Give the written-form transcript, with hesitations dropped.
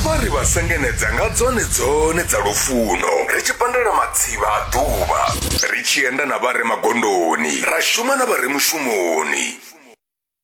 vha ri vha sengenedza nga dzone dza lufuno ri tshi pandela matsivha a ḓuvha ri tshi enda na vha re magondoni ra shuma na vha re mushumoni